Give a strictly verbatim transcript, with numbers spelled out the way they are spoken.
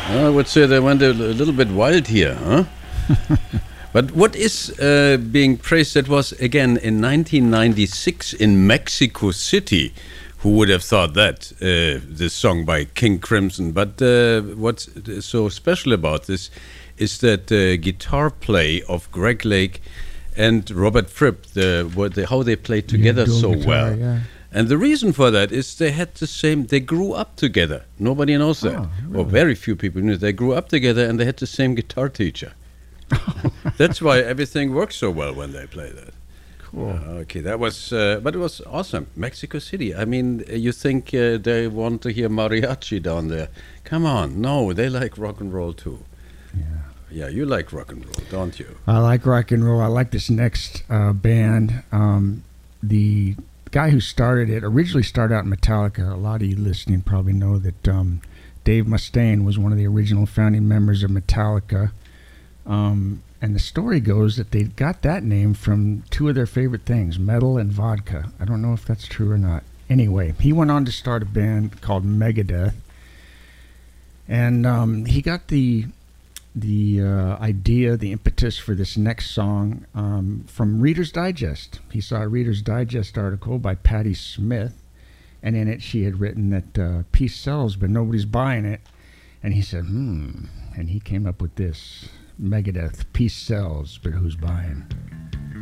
I would say they went a little bit wild here, huh? But what is uh, being praised? That was again in nineteen ninety-six in Mexico City. Who would have thought that, uh, this song by King Crimson? But uh, what's so special about this is that uh, guitar play of Greg Lake and Robert Fripp, the, what they, how they played together yeah, so guitar, well. Yeah. And the reason for that is they had the same, they grew up together. Nobody knows that. Oh, really? Or very few people knew. They grew up together and they had the same guitar teacher. That's why everything works so well when they play that. Cool. Uh, okay, that was, uh, but it was awesome. Mexico City. I mean, you think uh, they want to hear mariachi down there? Come on, no, they like rock and roll too. Yeah. Yeah, you like rock and roll, don't you? I like rock and roll. I like this next uh, band. Um, the guy who started it originally started out in Metallica. A lot of you listening probably know that um, Dave Mustaine was one of the original founding members of Metallica. Um, and the story goes that they got that name from two of their favorite things, metal and vodka. I don't know if that's true or not. Anyway, he went on to start a band called Megadeth. And um, he got the the uh, idea, the impetus for this next song um, from Reader's Digest. He saw a Reader's Digest article by Patti Smith, and in it she had written that uh, peace sells, but nobody's buying it. And he said, hmm, and he came up with this, Megadeth, peace sells, but who's buying?